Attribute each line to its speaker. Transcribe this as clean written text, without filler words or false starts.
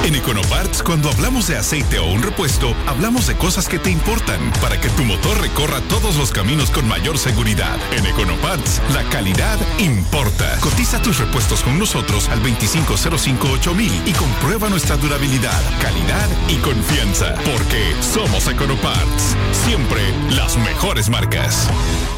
Speaker 1: En Econoparts, cuando hablamos de aceite o un repuesto, hablamos de cosas que te importan para que tu motor recorra todos los caminos con mayor seguridad. En Econoparts, la calidad importa. Cotiza tus repuestos con nosotros al 25058000 y comprueba nuestra durabilidad, calidad y confianza. Porque somos Econoparts. Siempre las mejores marcas.